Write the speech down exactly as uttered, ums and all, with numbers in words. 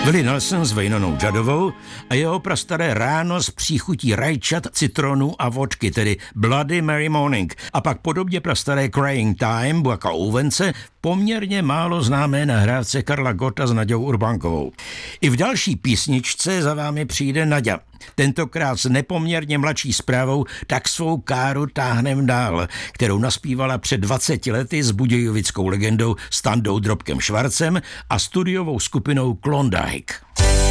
Willie Nelson s Vejnonou Juddovou a jeho prastaré Ráno s příchutí rajčat, citronu a vodky, tedy Bloody Mary Morning, a pak podobně prastaré Crying Time, Buaka Ouvence, poměrně málo známé nahrávce Karla Gotta s Naďou Urbánkovou. I v další písničce za vámi přijde Naďa. Tentokrát s nepoměrně mladší zprávou Tak svou káru táhnem dál, kterou naspívala před dvaceti lety s budějovickou legendou Standou Drobkem Švarcem a studiovou skupinou Klondike.